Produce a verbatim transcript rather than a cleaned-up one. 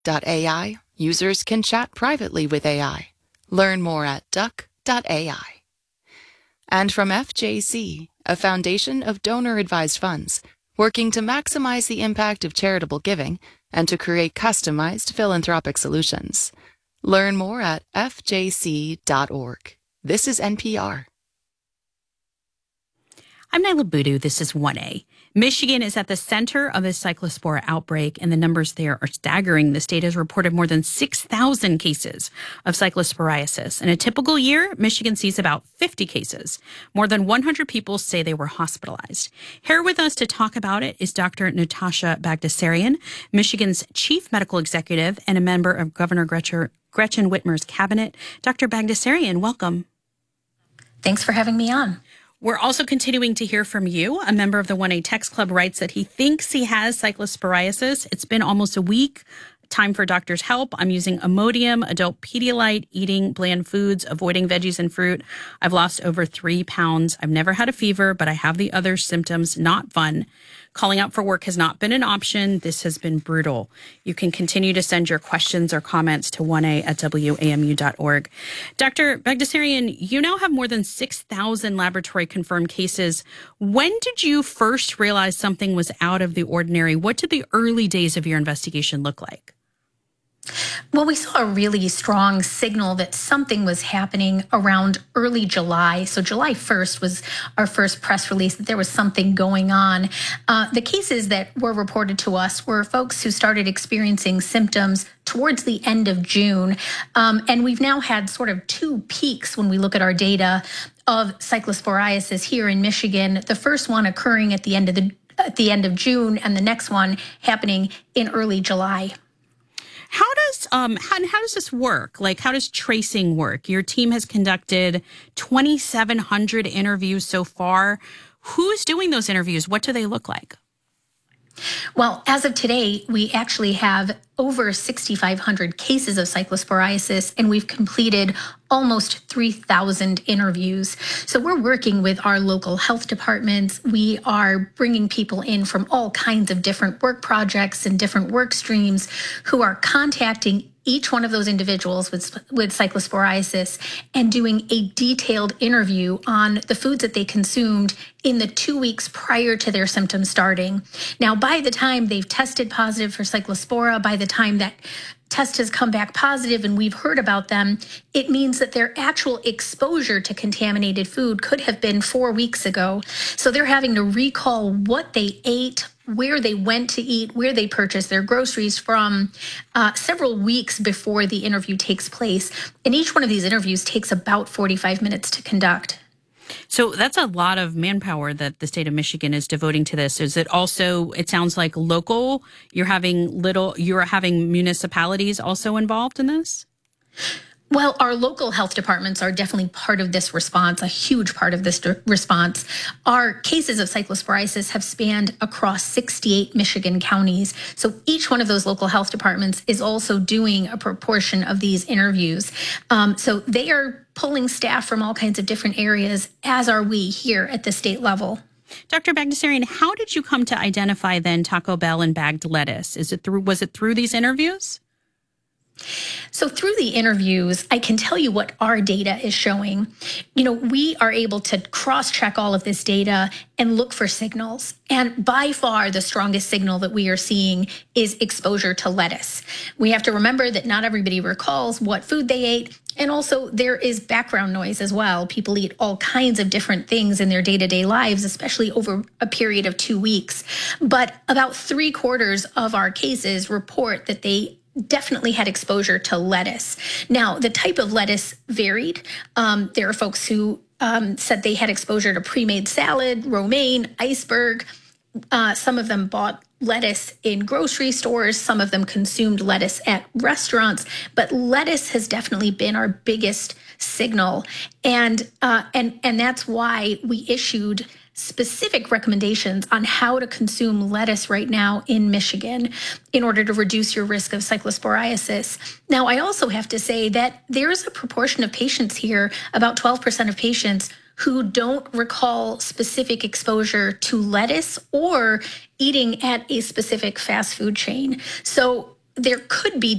dot A I, users can chat privately with A I. Learn more at duck dot A I. And from F J C, a foundation of donor-advised funds, working to maximize the impact of charitable giving and to create customized philanthropic solutions. Learn more at F J C dot org. This is N P R. I'm Nyla Boodoo. This is one A. Michigan is at the center of a cyclospora outbreak, and the numbers there are staggering. The state has reported more than six thousand cases of cyclosporiasis. In a typical year, Michigan sees about fifty cases. More than one hundred people say they were hospitalized. Here with us to talk about it is Doctor Natasha Bagdasarian, Michigan's chief medical executive and a member of Governor Gretchen, Gretchen Whitmer's cabinet. Doctor Bagdasarian, welcome. Thanks for having me on. We're also continuing to hear from you. A member of the one A Text Club writes that he thinks he has cyclosporiasis. It's been almost a week. Time for doctor's help. I'm using Imodium, adult Pedialyte, eating bland foods, avoiding veggies and fruit. I've lost over three pounds. I've never had a fever, but I have the other symptoms. Not fun. Calling out for work has not been an option. This has been brutal. You can continue to send your questions or comments to one A at W A M U dot org. Doctor Bagdasarian, you now have more than six thousand laboratory confirmed cases. When did you first realize something was out of the ordinary? What did the early days of your investigation look like? Well, we saw a really strong signal that something was happening around early July. So July first was our first press release that there was something going on. Uh, the cases that were reported to us were folks who started experiencing symptoms towards the end of June. Um, and we've now had sort of two peaks when we look at our data of cyclosporiasis here in Michigan. The first one occurring at the end of the at the end of June, and the next one happening in early July. How does um how, how does this work? Like, how does tracing work? Your team has conducted twenty-seven hundred interviews so far. Who's doing those interviews? What do they look like? Well, as of today, we actually have over sixty-five hundred cases of cyclosporiasis, and we've completed almost three thousand interviews. So we're working with our local health departments. We are bringing people in from all kinds of different work projects and different work streams who are contacting each one of those individuals with, with cyclosporiasis and doing a detailed interview on the foods that they consumed in the two weeks prior to their symptoms starting. Now, by the time they've tested positive for cyclospora, by the time that test has come back positive and we've heard about them, it means that their actual exposure to contaminated food could have been four weeks ago. So they're having to recall what they ate, where they went to eat, where they purchased their groceries from uh, several weeks before the interview takes place. And each one of these interviews takes about forty-five minutes to conduct. So that's a lot of manpower that the state of Michigan is devoting to this. Is it also, it sounds like local, you're having little, you're having municipalities also involved in this? Well, our local health departments are definitely part of this response, a huge part of this response. Our cases of cyclosporiasis have spanned across sixty-eight Michigan counties. So each one of those local health departments is also doing a proportion of these interviews. Um, so they are pulling staff from all kinds of different areas, as are we here at the state level. Doctor Bagdasarian, how did you come to identify then Taco Bell and bagged lettuce? Is it through, was it through these interviews? So through the interviews, I can tell you what our data is showing. You know, we are able to cross-check all of this data and look for signals. And by far, the strongest signal that we are seeing is exposure to lettuce. We have to remember that not everybody recalls what food they ate. And also there is background noise as well. People eat all kinds of different things in their day-to-day lives, especially over a period of two weeks. But about three quarters of our cases report that they definitely had exposure to lettuce. Now, the type of lettuce varied. Um, there are folks who um, said they had exposure to pre-made salad, romaine, iceberg. Uh, some of them bought lettuce in grocery stores. Some of them consumed lettuce at restaurants. But lettuce has definitely been our biggest signal. And, uh, and, and that's why we issued specific recommendations on how to consume lettuce right now in Michigan in order to reduce your risk of cyclosporiasis. Now, I also have to say that there's a proportion of patients here, about twelve percent of patients, who don't recall specific exposure to lettuce or eating at a specific fast food chain. So there could be